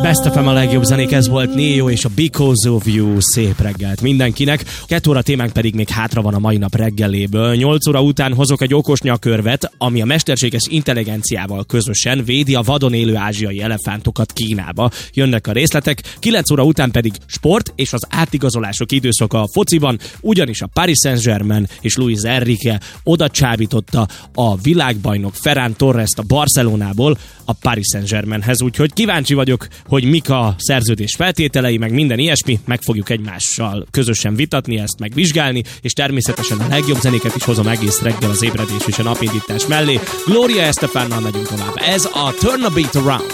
Best FM a legjobb zenék, ez volt Neo és a Because of You. Szép reggelt mindenkinek. 2 óra témánk pedig még hátra van a mai nap reggeléből. 8 óra után hozok egy okos nyakörvet, ami a mesterséges intelligenciával közösen védi a vadon élő ázsiai elefántokat Kínába. Jönnek a részletek. 9 óra után pedig sport és az átigazolások időszaka a fociban, ugyanis a Paris Saint-Germain és Luis Enrique oda csábította a világbajnok Ferran Torrest a Barcelonából a Paris Saint-Germainhez, úgyhogy kíváncsi vagyok, hogy mik a szerződés feltételei, meg minden ilyesmi, meg fogjuk egymással közösen vitatni, ezt megvizsgálni, és természetesen a legjobb zenéket is hozom egész reggel az ébredés és a napindítás mellé. Gloria Estefánnal megyünk tovább. Ez a Turn a Beat Around.